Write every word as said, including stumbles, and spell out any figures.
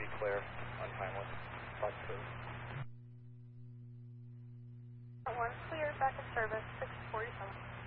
be clear, untimely. five two. one clear, back in service, six forty-seven.